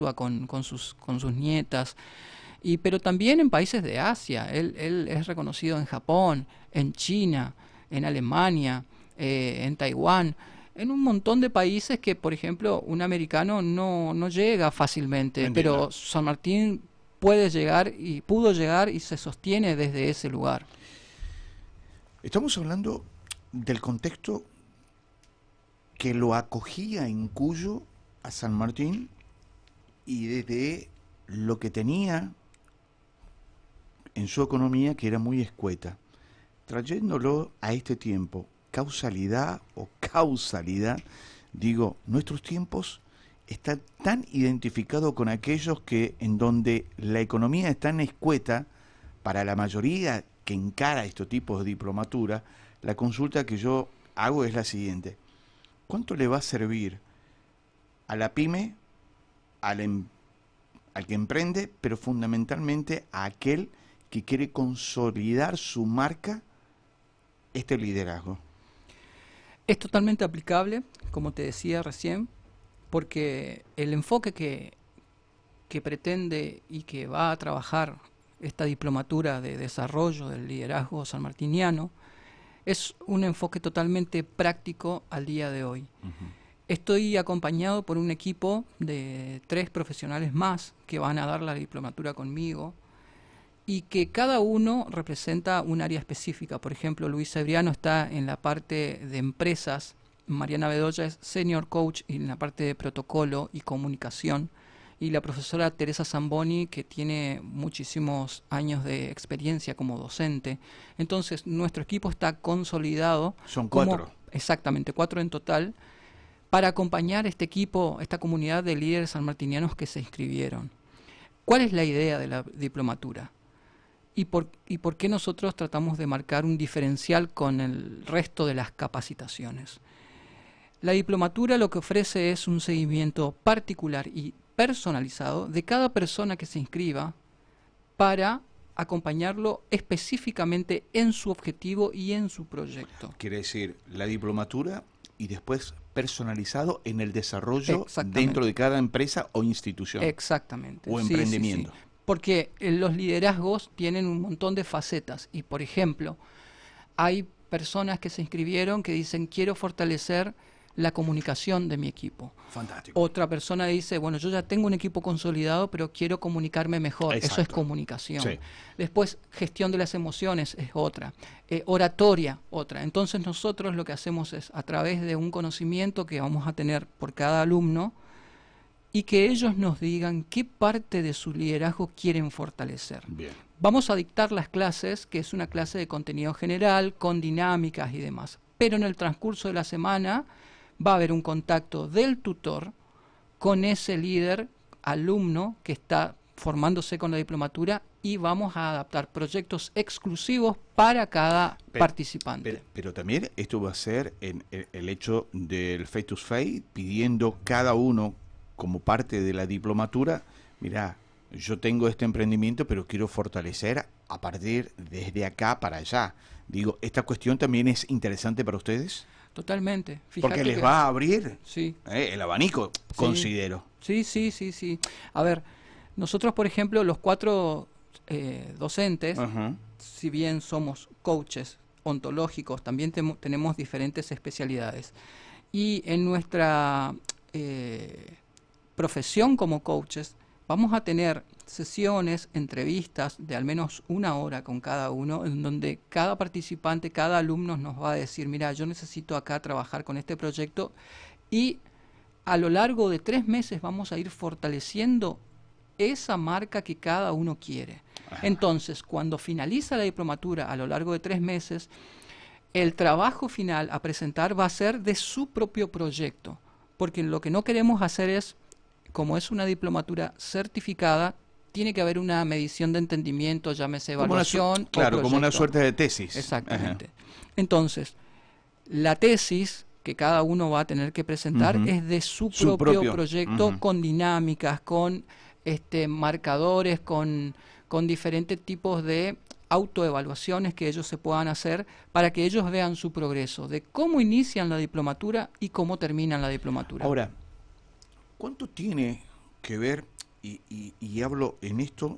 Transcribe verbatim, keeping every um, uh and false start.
con, con, sus, con sus nietas, y, pero también en países de Asia. Él, él es reconocido en Japón, en China, en Alemania, eh, en Taiwán, en un montón de países que, por ejemplo, un americano no, no llega fácilmente, Entiendo. pero San Martín puede llegar y pudo llegar y se sostiene desde ese lugar. Estamos hablando del contexto que lo acogía en Cuyo a San Martín y desde lo que tenía en su economía, que era muy escueta, trayéndolo a este tiempo, causalidad o causalidad, digo, nuestros tiempos están tan identificados con aquellos que en donde la economía es tan escueta para la mayoría que encara estos tipos de diplomatura. La consulta que yo hago es la siguiente: ¿cuánto le va a servir a la pyme, al, em, al que emprende, pero fundamentalmente a aquel que quiere consolidar su marca, este liderazgo? Es totalmente aplicable, como te decía recién, porque el enfoque que, que pretende y que va a trabajar esta diplomatura de desarrollo del liderazgo sanmartiniano es un enfoque totalmente práctico al día de hoy. Uh-huh. Estoy acompañado por un equipo de tres profesionales más que van a dar la diplomatura conmigo y que cada uno representa un área específica. Por ejemplo, Luis Cebriano está en la parte de empresas, Mariana Bedoya es senior coach y en la parte de protocolo y comunicación, y la profesora Teresa Zamboni, que tiene muchísimos años de experiencia como docente. Entonces, nuestro equipo está consolidado. Son como, cuatro. Exactamente, cuatro en total, para acompañar este equipo, esta comunidad de líderes sanmartinianos que se inscribieron. ¿Cuál es la idea de la diplomatura? ¿Y por, ¿Y por qué nosotros tratamos de marcar un diferencial con el resto de las capacitaciones? La diplomatura lo que ofrece es un seguimiento particular y personalizado de cada persona que se inscriba para acompañarlo específicamente en su objetivo y en su proyecto. Quiere decir, la diplomatura y después personalizado en el desarrollo dentro de cada empresa o institución. Exactamente. O emprendimiento. Sí, sí, sí. Porque los liderazgos tienen un montón de facetas y, por ejemplo, hay personas que se inscribieron que dicen quiero fortalecer la comunicación de mi equipo. Fantástico. Otra persona dice, bueno, yo ya tengo un equipo consolidado, pero quiero comunicarme mejor. Exacto. Eso es comunicación. Sí. Después, gestión de las emociones es otra. Eh, oratoria, otra. Entonces nosotros lo que hacemos es, a través de un conocimiento que vamos a tener por cada alumno, y que ellos nos digan qué parte de su liderazgo quieren fortalecer. Bien. Vamos a dictar las clases, que es una clase de contenido general, con dinámicas y demás. Pero en el transcurso de la semana va a haber un contacto del tutor con ese líder alumno que está formándose con la diplomatura y vamos a adaptar proyectos exclusivos para cada pero, participante. Pero, pero también esto va a ser en el, el hecho del face to face, pidiendo cada uno como parte de la diplomatura, mira, yo tengo este emprendimiento, pero quiero fortalecer a partir desde acá para allá. Digo, ¿esta cuestión también es interesante para ustedes? Totalmente. Fíjate porque les que... va a abrir sí. eh, el abanico, sí. considero. Sí, sí, sí, sí. A ver, nosotros, por ejemplo, los cuatro eh, docentes, uh-huh. si bien somos coaches ontológicos, también te tenemos diferentes especialidades. Y en nuestra eh, profesión como coaches, vamos a tener sesiones, entrevistas de al menos una hora con cada uno, en donde cada participante, cada alumno nos va a decir, mira, yo necesito acá trabajar con este proyecto, y a lo largo de tres meses vamos a ir fortaleciendo esa marca que cada uno quiere. Ajá. Entonces, cuando finaliza la diplomatura a lo largo de tres meses, el trabajo final a presentar va a ser de su propio proyecto, porque lo que no queremos hacer es, como es una diplomatura certificada, tiene que haber una medición de entendimiento, llámese evaluación. Claro, o proyecto. Como una suerte de tesis. Exactamente. Ajá. Entonces, la tesis que cada uno va a tener que presentar uh-huh. es de su, su propio, propio proyecto, uh-huh. con dinámicas, con este, marcadores, con, con diferentes tipos de autoevaluaciones que ellos se puedan hacer para que ellos vean su progreso, de cómo inician la diplomatura y cómo terminan la diplomatura. Ahora, ¿cuánto tiene que ver y, y, y hablo en esto